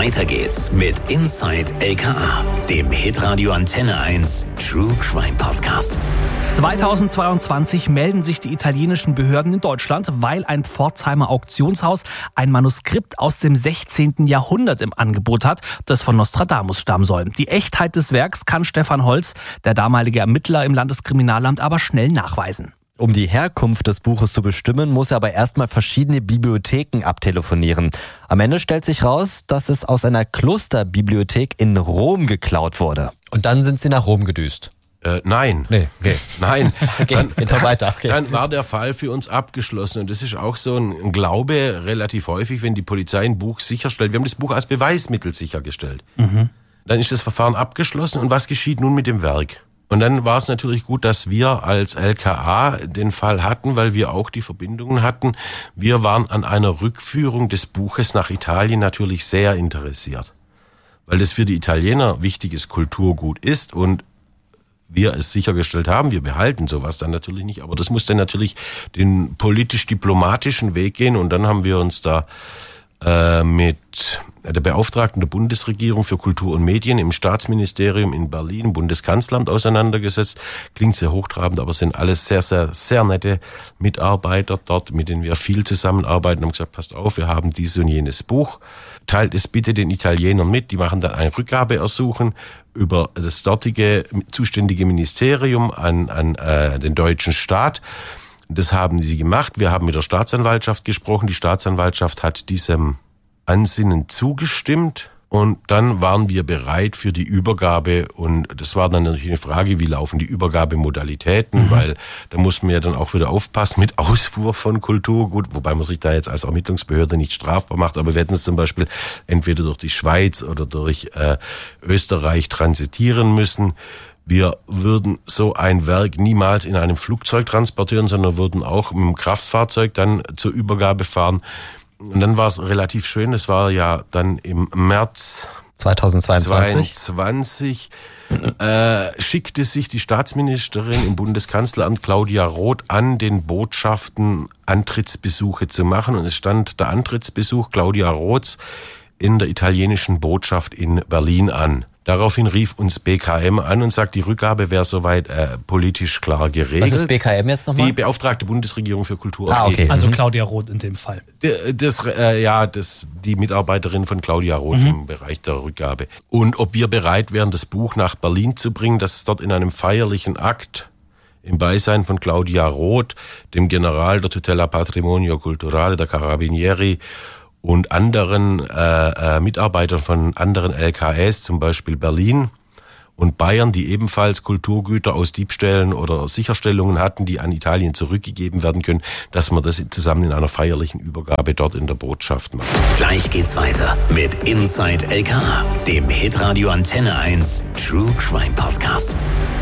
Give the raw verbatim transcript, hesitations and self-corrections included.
Weiter geht's mit Inside L K A, dem Hitradio Antenne eins True Crime Podcast. zweitausendzweiundzwanzig melden sich die italienischen Behörden in Deutschland, weil ein Pforzheimer Auktionshaus ein Manuskript aus dem sechzehnten Jahrhundert im Angebot hat, das von Nostradamus stammen soll. Die Echtheit des Werks kann Stefan Holz, der damalige Ermittler im Landeskriminalamt, aber schnell nachweisen. Um die Herkunft des Buches zu bestimmen, muss er aber erstmal verschiedene Bibliotheken abtelefonieren. Am Ende stellt sich raus, dass es aus einer Klosterbibliothek in Rom geklaut wurde. Und dann sind sie nach Rom gedüst. Äh, nein. Nee, okay. Nein. Okay, dann, geht doch weiter. Okay. Dann war der Fall für uns abgeschlossen. Und das ist auch so ein, ein Glaube relativ häufig, wenn die Polizei ein Buch sicherstellt. Wir haben das Buch als Beweismittel sichergestellt. Mhm. Dann ist das Verfahren abgeschlossen. Und was geschieht nun mit dem Werk? Und dann war es natürlich gut, dass wir als L K A den Fall hatten, weil wir auch die Verbindungen hatten. Wir waren an einer Rückführung des Buches nach Italien natürlich sehr interessiert, weil das für die Italiener wichtiges Kulturgut ist und wir es sichergestellt haben. Wir behalten sowas dann natürlich nicht, aber das muss dann natürlich den politisch-diplomatischen Weg gehen und dann haben wir uns da äh, mit der Beauftragten der Bundesregierung für Kultur und Medien im Staatsministerium in Berlin, im Bundeskanzleramt auseinandergesetzt. Klingt sehr hochtrabend, aber sind alles sehr, sehr, sehr nette Mitarbeiter dort, mit denen wir viel zusammenarbeiten. Haben gesagt, passt auf, wir haben dieses und jenes Buch. Teilt es bitte den Italienern mit. Die machen dann ein Rückgabeersuchen über das dortige zuständige Ministerium an, an äh, den deutschen Staat. Das haben sie gemacht. Wir haben mit der Staatsanwaltschaft gesprochen. Die Staatsanwaltschaft hat diesem Ansinnen zugestimmt und dann waren wir bereit für die Übergabe und das war dann natürlich eine Frage, wie laufen die Übergabemodalitäten, mhm. weil da muss man ja dann auch wieder aufpassen mit Ausfuhr von Kulturgut, wobei man sich da jetzt als Ermittlungsbehörde nicht strafbar macht, aber wir hätten es zum Beispiel entweder durch die Schweiz oder durch äh, Österreich transitieren müssen. Wir würden so ein Werk niemals in einem Flugzeug transportieren, sondern würden auch mit dem Kraftfahrzeug dann zur Übergabe fahren. Und dann war es relativ schön, es war ja dann im März zweitausendzweiundzwanzig zweiundzwanzig äh, schickte sich die Staatsministerin im Bundeskanzleramt Claudia Roth an, den Botschaften Antrittsbesuche zu machen. Und es stand der Antrittsbesuch Claudia Roths in der italienischen Botschaft in Berlin an. Daraufhin rief uns B K M an und sagt, die Rückgabe wäre soweit äh, politisch klar geregelt. Was ist B K M jetzt nochmal? Die beauftragte Bundesregierung für Kultur und ah, okay. Also Claudia Roth in dem Fall. Das, äh, ja, das, die Mitarbeiterin von Claudia Roth mhm. im Bereich der Rückgabe. Und ob wir bereit wären, das Buch nach Berlin zu bringen, dass es dort in einem feierlichen Akt im Beisein von Claudia Roth, dem General der Tutela Patrimonio Culturale der Carabinieri und anderen äh, äh, Mitarbeitern von anderen L K As, zum Beispiel Berlin und Bayern, die ebenfalls Kulturgüter aus Diebstählen oder Sicherstellungen hatten, die an Italien zurückgegeben werden können, dass man das zusammen in einer feierlichen Übergabe dort in der Botschaft macht. Gleich geht's weiter mit Inside L K A, dem Hitradio Antenne eins True Crime Podcast.